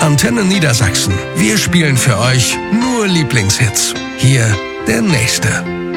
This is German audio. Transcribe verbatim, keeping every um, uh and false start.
Antenne Niedersachsen. Wir spielen für euch nur Lieblingshits. Hier der nächste.